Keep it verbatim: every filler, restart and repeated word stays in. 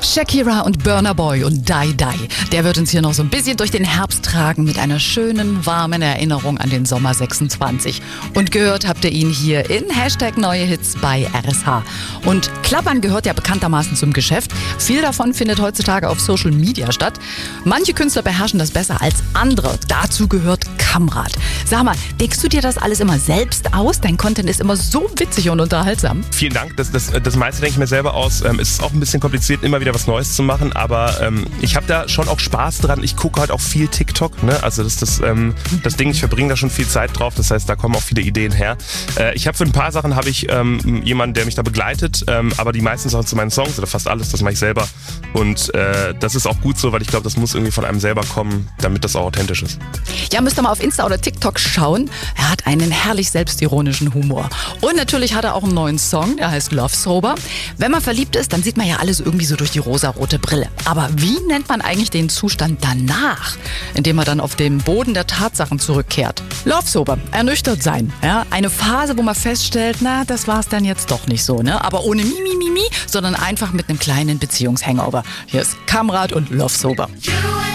Shakira und Burna Boy und Die Die. Der wird uns hier noch so ein bisschen durch den Herbst tragen mit einer schönen, warmen Erinnerung an den Sommer sechsundzwanzig. Und gehört habt ihr ihn hier in Hashtag Neue Hits bei R S H. Und Klappern gehört ja bekanntermaßen zum Geschäft. Viel davon findet heutzutage auf Social Media statt. Manche Künstler beherrschen das besser als andere. Dazu gehört Kamrat. Sag mal, denkst du dir das alles immer selbst aus? Dein Content ist immer so witzig und unterhaltsam. Vielen Dank. Das, das, das meiste denke ich mir selber aus. Ähm, es ist auch ein bisschen kompliziert, immer wieder was Neues zu machen, aber ähm, ich habe da schon auch Spaß dran. Ich gucke halt auch viel TikTok, ne? Also das, das, ähm, das Ding, ich verbringe da schon viel Zeit drauf. Das heißt, da kommen auch viele Ideen her. Äh, ich habe für ein paar Sachen habe ich ähm, jemanden, der mich da begleitet, ähm, aber die meisten Sachen zu meinen Songs oder fast alles, das mache ich selber. Und äh, das ist auch gut so, weil ich glaube, das muss irgendwie von einem selber kommen, damit das auch authentisch ist. Ja, müsst ihr mal auf Insta oder TikTok schauen. Er hat einen herrlich selbstironischen Humor. Und natürlich hat er auch einen neuen Song, der heißt Love Sober. Wenn man verliebt ist, dann sieht man ja alles irgendwie so durch die rosarote Brille. Aber wie nennt man eigentlich den Zustand danach, indem man dann auf den Boden der Tatsachen zurückkehrt? Love Sober, ernüchtert sein. Ja, eine Phase, wo man feststellt, na, das war's dann jetzt doch nicht so, ne? Aber ohne Mimi, Mimi, sondern einfach mit einem kleinen Beziehungshangover. Hier ist Kamrat und Love Sober.